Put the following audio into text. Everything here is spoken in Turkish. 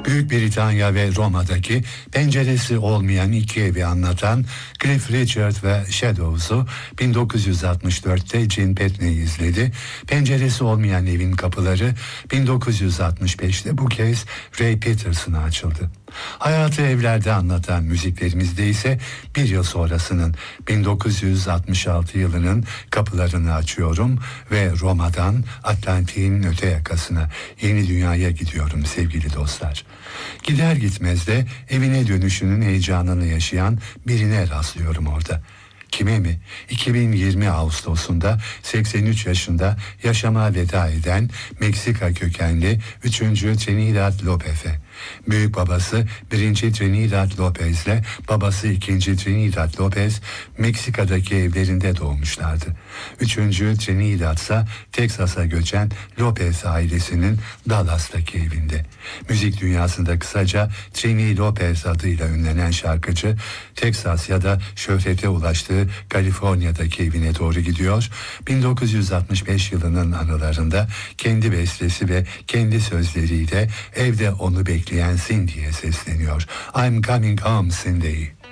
Büyük Britanya ve Roma'daki penceresi olmayan iki evi anlatan Cliff Richard ve Shadows'u 1964'te Gene Petney izledi. Penceresi olmayan evin kapıları 1965'te bu kez Ray Peterson'a açıldı. Hayatı evlerde anlatan müziklerimizde ise bir yıl sonrasının 1966 yılının kapılarını açıyorum ve Roma'dan Atlantik'in öte yakasına, yeni dünyaya gidiyorum sevgili dostlar. Gider gitmez de evine dönüşünün heyecanını yaşayan birine rastlıyorum orada. Kime mi? 2020 Ağustos'unda 83 yaşında yaşama veda eden Meksika kökenli 3. Trinidad Lopez'e. Büyük babası 1. Trinidad Lopez ile babası 2. Trinidad Lopez Meksika'daki evlerinde doğmuşlardı. 3. Trinidad ise Teksas'a göçen Lopez ailesinin Dallas'taki evinde. Müzik dünyasında kısaca Trini Lopez adıyla ünlenen şarkıcı Teksas ya da şöhrete ulaştığı Kaliforniya'daki evine doğru gidiyor. 1965 yılının anılarında kendi bestesi ve kendi sözleriyle evde onu bekleyen Cindy'ye sesleniyor. I'm coming home Cindy.